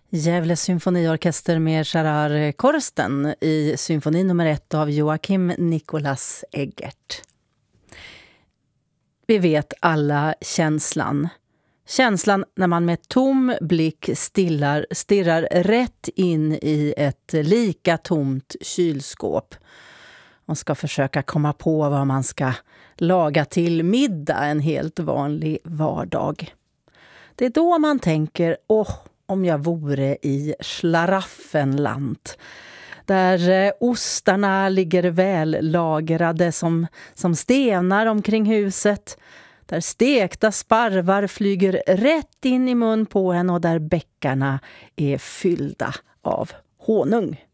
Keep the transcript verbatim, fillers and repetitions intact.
Gävle symfoniorkester med Gerard Korsten i symfoni nummer ett av Joakim Nicolas Eggert. Vi vet alla känslan. Känslan när man med tom blick stillar, stirrar rätt in i ett lika tomt kylskåp. Man ska försöka komma på vad man ska laga till middag en helt vanlig vardag. Det är då man tänker, åh, om jag vore i Schlaraffenland. Där eh, ostarna ligger väl lagrade som, som stenar omkring huset. Där stekta sparvar flyger rätt in i mun på en och där bäckarna är fyllda av honung.